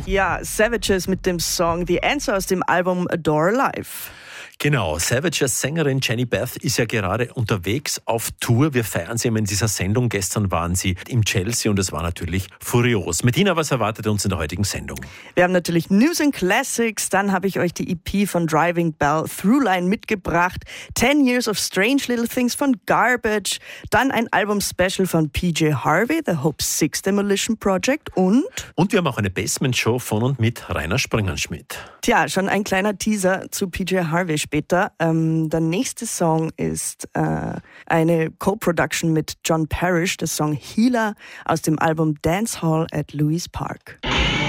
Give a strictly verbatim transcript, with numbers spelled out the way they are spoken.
Ja, Savages mit dem Song The Answer aus dem Album Adore Life. Genau, Savages Sängerin Jenny Beth ist ja gerade unterwegs auf Tour. Wir feiern sie immer in dieser Sendung. Gestern waren sie im Chelsea und es war natürlich furios. Bettina, was erwartet uns in der heutigen Sendung? Wir haben natürlich News and Classics, dann habe ich euch die E P von Driving Bell Throughline mitgebracht, Ten Years of Strange Little Things von Garbage, dann ein Album-Special von P J Harvey, The Hope Six Demolition Project und... Und wir haben auch eine Basement-Show von und mit Rainer Springenschmidt. Tja, schon ein kleiner Teaser zu P J Harvey später. Ähm, der nächste Song ist äh, eine Co-Production mit John Parrish, der Song Healer aus dem Album Dance Hall at Louis Park.